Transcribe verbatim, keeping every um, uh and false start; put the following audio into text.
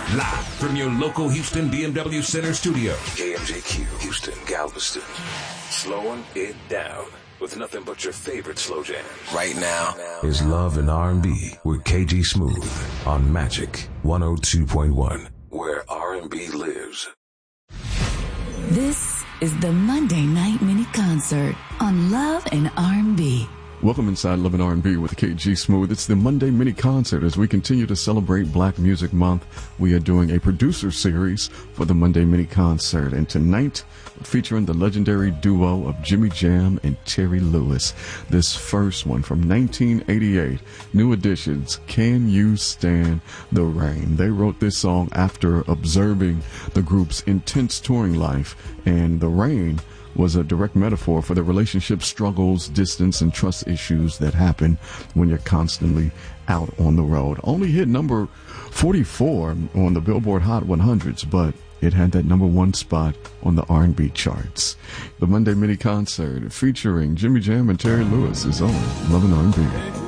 Live from your local Houston B M W Center studio. K M J Q, Houston, Galveston. Slowing it down with nothing but your favorite slow jams. Right now is Love and R and B with K G Smooth on Magic one oh two point one, where R and B lives. This is the Monday Night Mini Concert on Love and R and B. Welcome inside Love and R and B with K G Smooth. It's the Monday Mini Concert. As we continue to celebrate Black Music Month, we are doing a producer series for the Monday Mini Concert. And tonight, featuring the legendary duo of Jimmy Jam and Terry Lewis. This first one from nineteen eighty-eight, New Editions, Can You Stand the Rain? They wrote this song after observing the group's intense touring life, and the rain was a direct metaphor for the relationship struggles, distance, and trust issues that happen when you're constantly out on the road. Only hit number forty-four on the Billboard Hot one hundreds, but it had that number one spot on the R and B charts. The Monday Mini Concert featuring Jimmy Jam and Terry Lewis is on Love and R and B.